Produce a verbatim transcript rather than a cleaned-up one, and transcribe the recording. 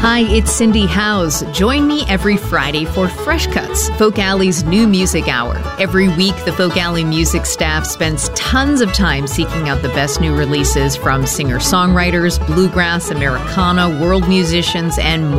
Hi, it's Cindy Howes. Join me every Friday for Fresh Cuts, Folk Alley's new music hour. Every week, the Folk Alley music staff spends tons of time seeking out the best new releases from singer-songwriters, bluegrass, Americana, world musicians, and more.